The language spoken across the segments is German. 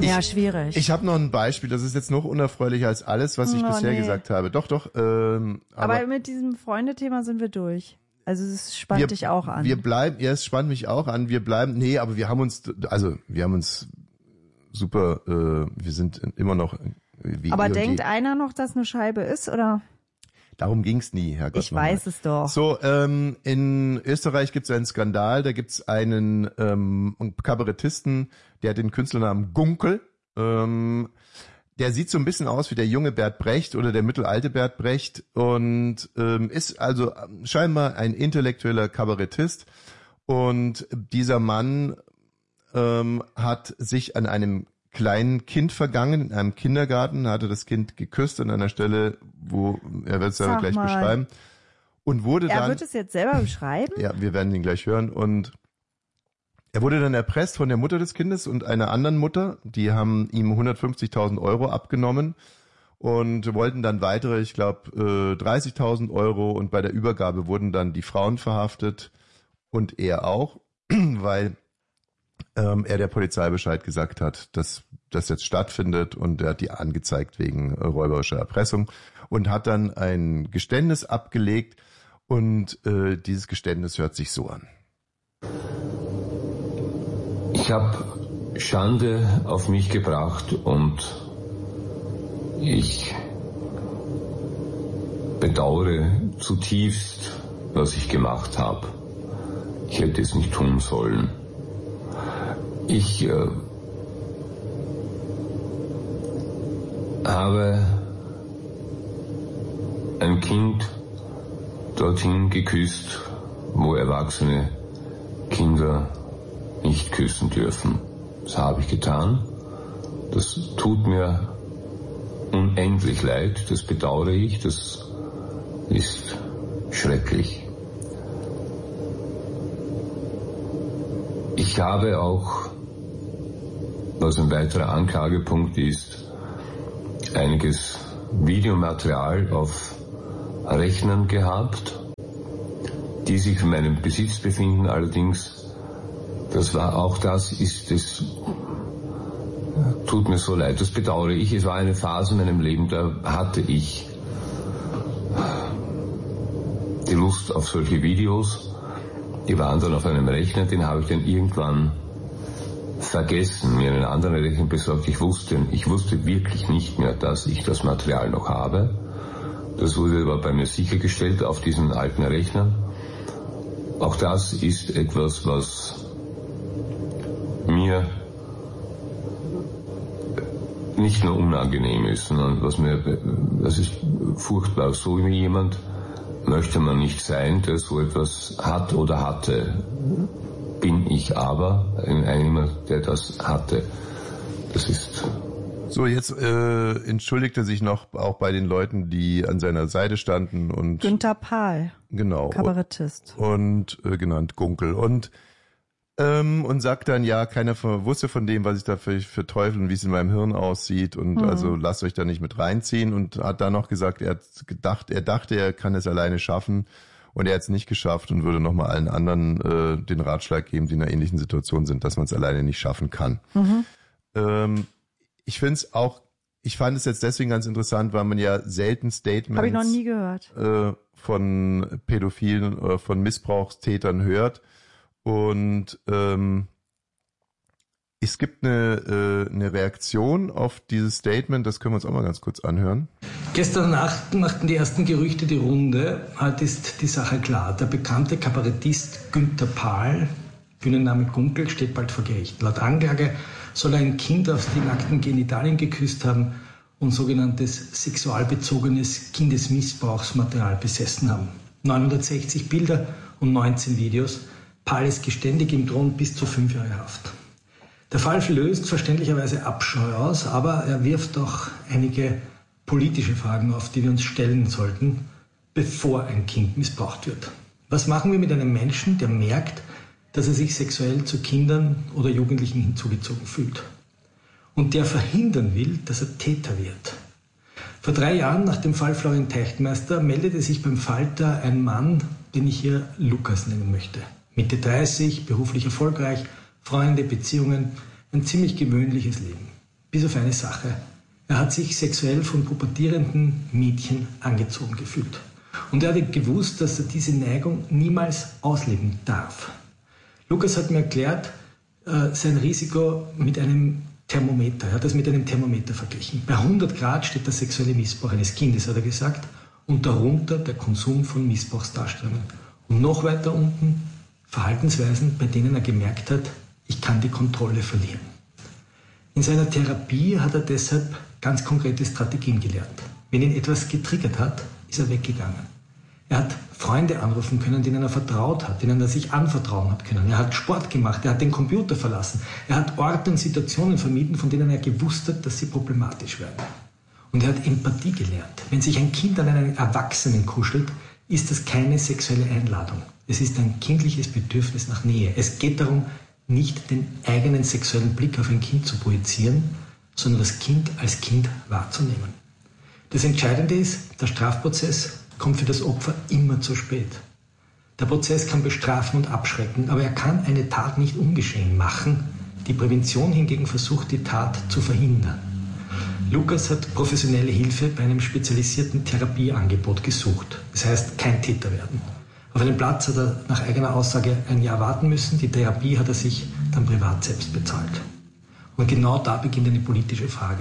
Ja, schwierig. Ich habe noch ein Beispiel, das ist jetzt noch unerfreulicher als alles, was ich bisher gesagt habe. Doch. Aber mit diesem Freundethema sind wir durch. Also es spannt dich auch an. Es spannt mich auch an. Aber wir haben uns super, wir sind immer noch wie Aber denkt einer noch, dass eine Scheibe ist, oder? Darum ging's nie, Herrgott. Ich weiß es doch. So, in Österreich gibt's einen Skandal, da gibt's einen Kabarettisten, der hat den Künstlernamen Gunkel. Der sieht so ein bisschen aus wie der junge Bert Brecht oder der mittelalte Bert Brecht und ist also scheinbar ein intellektueller Kabarettist. Und dieser Mann hat sich an einem kleinen Kind vergangen, in einem Kindergarten, hatte das Kind geküsst an einer Stelle, wo, er wird es ja gleich beschreiben. Und wurde dann... Er wird es jetzt selber beschreiben? Ja, wir werden ihn gleich hören. Und er wurde dann erpresst von der Mutter des Kindes und einer anderen Mutter. Die haben ihm 150.000 Euro abgenommen und wollten dann weitere, ich glaube, 30.000 Euro. Und bei der Übergabe wurden dann die Frauen verhaftet und er auch, weil er der Polizei Bescheid gesagt hat, dass das jetzt stattfindet, und er hat die angezeigt wegen räuberischer Erpressung und hat dann ein Geständnis abgelegt, und dieses Geständnis hört sich so an. Ich habe Schande auf mich gebracht und ich bedauere zutiefst, was ich gemacht habe. Ich hätte es nicht tun sollen. Ich habe ein Kind dorthin geküsst, wo erwachsene Kinder nicht küssen dürfen. Das habe ich getan. Das tut mir unendlich leid, das bedauere ich, das ist schrecklich. Ich habe auch, was ein weiterer Anklagepunkt ist, einiges Videomaterial auf Rechnern gehabt, die sich in meinem Besitz befinden. Allerdings, tut mir so leid, das bedauere ich. Es war eine Phase in meinem Leben, da hatte ich die Lust auf solche Videos. Die waren dann auf einem Rechner, den habe ich dann irgendwann vergessen, mir einen anderen Rechner besorgt. Ich wusste wirklich nicht mehr, dass ich das Material noch habe. Das wurde aber bei mir sichergestellt auf diesen alten Rechner. Auch das ist etwas, was mir nicht nur unangenehm ist, sondern das ist furchtbar. So wie jemand möchte man nicht sein, der so etwas hat oder hatte. Bin ich aber einer, der das hatte. Das ist... So, jetzt entschuldigt er sich noch auch bei den Leuten, die an seiner Seite standen. Und Günther Pahl, genau, Kabarettist. Und genannt Gunkel. Und sagt dann, ja, keiner wusste von dem, was ich da für Teufel und wie es in meinem Hirn aussieht, und also lasst euch da nicht mit reinziehen, und hat dann noch gesagt, er dachte, er kann es alleine schaffen, und er hat es nicht geschafft, und würde nochmal allen anderen den Ratschlag geben, die in einer ähnlichen Situation sind, dass man es alleine nicht schaffen kann. Ich fand es jetzt deswegen ganz interessant, weil man ja selten Statements habe ich noch nie gehört, von Pädophilen oder von Missbrauchstätern hört. Und es gibt eine Reaktion auf dieses Statement, das können wir uns auch mal ganz kurz anhören. Gestern Nacht machten die ersten Gerüchte die Runde. Heute ist die Sache klar. Der bekannte Kabarettist Günther Pahl, Bühnenname Gunkel, steht bald vor Gericht. Laut Anklage soll er ein Kind auf die nackten Genitalien geküsst haben und sogenanntes sexualbezogenes Kindesmissbrauchsmaterial besessen haben. 960 Bilder und 19 Videos. Pahl ist geständig, ihm drohen bis zu 5 Jahre Haft. Der Fall löst verständlicherweise Abscheu aus, aber er wirft auch einige politische Fragen auf, die wir uns stellen sollten, bevor ein Kind missbraucht wird. Was machen wir mit einem Menschen, der merkt, dass er sich sexuell zu Kindern oder Jugendlichen hinzugezogen fühlt und der verhindern will, dass er Täter wird? Vor 3 Jahren, nach dem Fall Florian Teichtmeister, meldete sich beim Falter ein Mann, den ich hier Lukas nennen möchte. Mitte 30, beruflich erfolgreich, Freunde, Beziehungen, ein ziemlich gewöhnliches Leben. bis auf eine Sache. Er hat sich sexuell von pubertierenden Mädchen angezogen gefühlt. Und er hatte gewusst, dass er diese Neigung niemals ausleben darf. Lukas hat mir erklärt, sein Risiko mit einem Thermometer. Er hat das mit einem Thermometer verglichen. Bei 100 Grad steht der sexuelle Missbrauch eines Kindes, hat er gesagt, und darunter der Konsum von Missbrauchsdarstellungen. Und noch weiter unten Verhaltensweisen, bei denen er gemerkt hat, ich kann die Kontrolle verlieren. In seiner Therapie hat er deshalb ganz konkrete Strategien gelernt. Wenn ihn etwas getriggert hat, ist er weggegangen. Er hat Freunde anrufen können, denen er vertraut hat, denen er sich anvertrauen hat können. Er hat Sport gemacht, er hat den Computer verlassen. Er hat Orte und Situationen vermieden, von denen er gewusst hat, dass sie problematisch werden. Und er hat Empathie gelernt. Wenn sich ein Kind an einen Erwachsenen kuschelt, ist das keine sexuelle Einladung. Es ist ein kindliches Bedürfnis nach Nähe. Es geht darum, nicht den eigenen sexuellen Blick auf ein Kind zu projizieren, sondern das Kind als Kind wahrzunehmen. Das Entscheidende ist, der Strafprozess kommt für das Opfer immer zu spät. Der Prozess kann bestrafen und abschrecken, aber er kann eine Tat nicht ungeschehen machen. Die Prävention hingegen versucht, die Tat zu verhindern. Lukas hat professionelle Hilfe bei einem spezialisierten Therapieangebot gesucht. Das heißt, kein Täter werden. Auf einen Platz hat er nach eigener Aussage ein Jahr warten müssen. Die Therapie hat er sich dann privat selbst bezahlt. Und genau da beginnt eine politische Frage.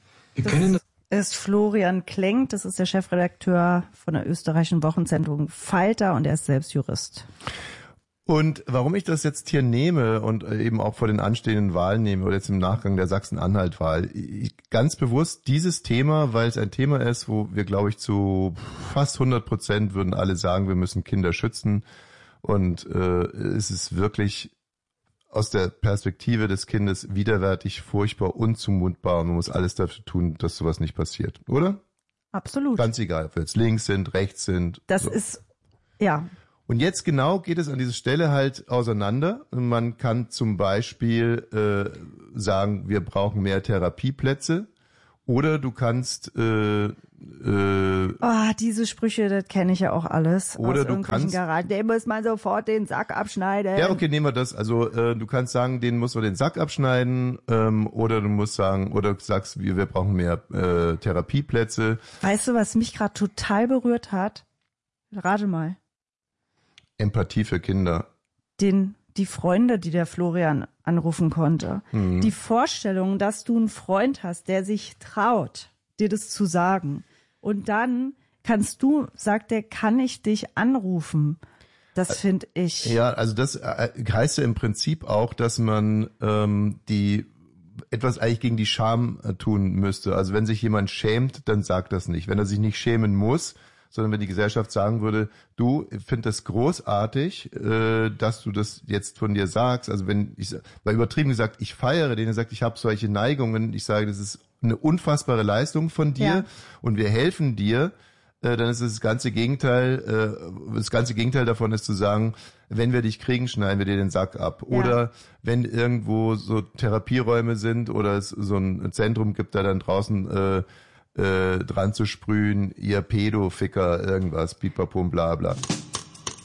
Das ist Florian Klenk, das ist der Chefredakteur von der österreichischen Wochenzeitung Falter und er ist selbst Jurist. Und warum ich das jetzt hier nehme und eben auch vor den anstehenden Wahlen nehme oder jetzt im Nachgang der Sachsen-Anhalt-Wahl, ganz bewusst dieses Thema, weil es ein Thema ist, wo wir, glaube ich, zu fast 100% würden alle sagen, wir müssen Kinder schützen und es ist wirklich aus der Perspektive des Kindes widerwärtig, furchtbar, unzumutbar und man muss alles dafür tun, dass sowas nicht passiert, oder? Absolut. Ganz egal, ob wir jetzt links sind, rechts sind. Das ist, ja. Und jetzt genau geht es an dieser Stelle halt auseinander. Man kann zum Beispiel sagen, wir brauchen mehr Therapieplätze oder du kannst diese Sprüche, das kenne ich ja auch alles. Oder du kannst Garagen. Dem muss man sofort den Sack abschneiden. Ja, okay, nehmen wir das. Also du kannst sagen, denen muss man den Sack abschneiden oder du musst sagen, oder du sagst, wir brauchen mehr Therapieplätze. Weißt du, was mich gerade total berührt hat? Rate mal. Empathie für Kinder. Die Freunde, die der Florian anrufen konnte. Mhm. Die Vorstellung, dass du einen Freund hast, der sich traut, dir das zu sagen. Und dann sagt er, kann ich dich anrufen? Das finde ich. Ja, also das heißt ja im Prinzip auch, dass man etwas eigentlich gegen die Scham tun müsste. Also wenn sich jemand schämt, dann sagt das nicht. Wenn er sich nicht schämen muss, sondern wenn die Gesellschaft sagen würde, du, ich finde das großartig, dass du das jetzt von dir sagst. Also wenn ich, weil übertrieben gesagt, ich feiere den, der sagt, ich habe solche Neigungen, ich sage, das ist eine unfassbare Leistung von dir und wir helfen dir, dann ist es das ganze Gegenteil davon ist zu sagen, wenn wir dich kriegen, schneiden wir dir den Sack ab. Ja. Oder wenn irgendwo so Therapieräume sind oder es so ein Zentrum gibt, da dann draußen dran zu sprühen, ihr Pädoficker, irgendwas, pipapum, bla bla.